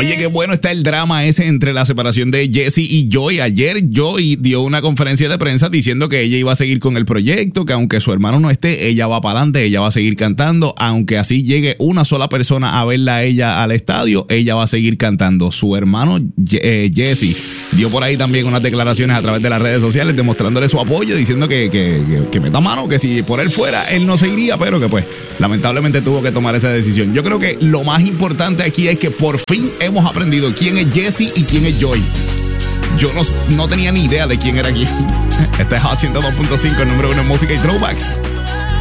Oye, qué bueno está el drama ese entre la separación de Jessie y Joey. Ayer Joey dio una conferencia de prensa diciendo que ella iba a seguir con el proyecto, que aunque su hermano no esté, ella va para adelante, ella va a seguir cantando, aunque así llegue una sola persona a verla a ella al estadio, ella va a seguir cantando. Su hermano Jesse dio por ahí también unas declaraciones a través de las redes sociales demostrándole su apoyo, diciendo que meta mano, que si por él fuera, él no seguiría, pero que pues lamentablemente tuvo que tomar esa decisión. Yo creo que lo más importante aquí es que por fin hemos aprendido quién es Jessie y quién es Joy. Yo no tenía ni idea de quién era quién. Este es Hot 102.5, el número 1 en música y throwbacks.